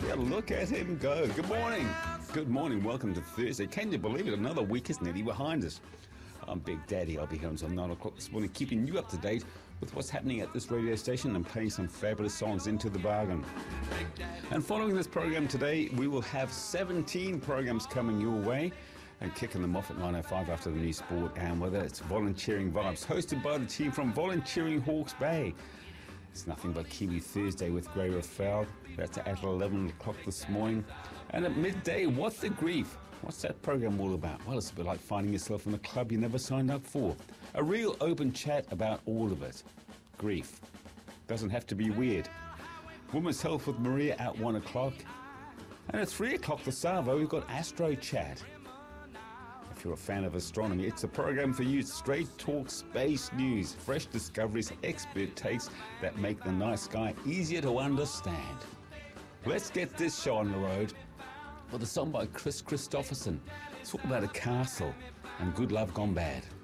you look at him go. Good morning. Good morning. Welcome to Thursday. Can you believe it? Another week is nearly behind us. I'm Big Daddy. I'll be here until 9 o'clock this morning, keeping you up to date with what's happening at this radio station and playing some fabulous songs into the bargain. And following this program today, we will have 17 programs coming your way and kicking them off at 9:05 after the news, sport and weather. It's Volunteering Vibes, hosted by the team from Volunteering Hawke's Bay. It's nothing but Kiwi Thursday with Gray Rafale. That's at 11 o'clock this morning. And at midday, What the Grief? What's that program all about? Well, it's a bit like finding yourself in a club you never signed up for. A real open chat about all of it. Grief. Doesn't have to be weird. Women's Health with Maria at 1 o'clock. And at 3 o'clock the Savo, we've got Astro Chat. If you're a fan of astronomy, it's a program for you. Straight talk, space news, fresh discoveries, expert takes that make the night sky easier to understand. Let's get this show on the road with a song by Chris Christopherson. It's all about a castle and good love gone bad.